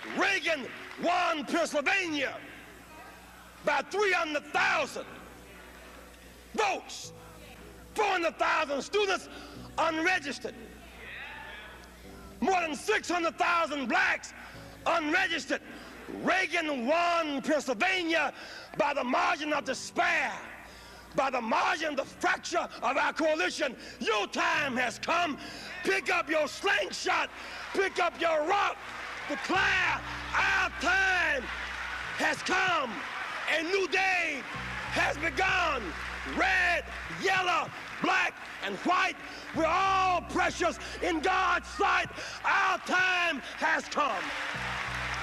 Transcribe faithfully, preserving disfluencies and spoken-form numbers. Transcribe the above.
Reagan won Pennsylvania by three hundred thousand votes, four hundred thousand students unregistered, more than six hundred thousand blacks unregistered. Reagan won Pennsylvania by the margin of despair, by the margin, the fracture of our coalition. Your time has come. Pick up your slingshot, pick up your rock, declare our time has come. A new day has begun. Red, yellow, black, and white, we're all precious in God's sight. Our time has come.